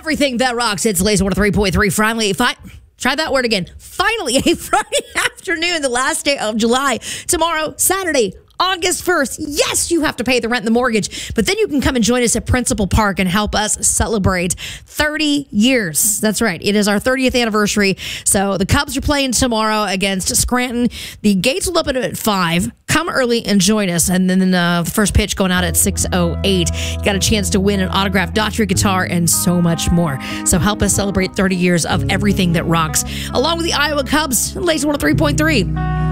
everything that rocks. It's Laser 103.3. Finally, try that word again. Finally, a Friday afternoon, the last day of July. Tomorrow, Saturday, August 1st. Yes, you have to pay the rent and the mortgage, but then you can come and join us at Principal Park and help us celebrate 30 years. That's right. It is our 30th anniversary. So the Cubs are playing tomorrow against Scranton. The gates will open at 5. Come early and join us. And then the first pitch going out at 6:08. You got a chance to win an autographed Daughtry guitar and so much more. So help us celebrate 30 years of everything that rocks, along with the Iowa Cubs, Laser 103.3.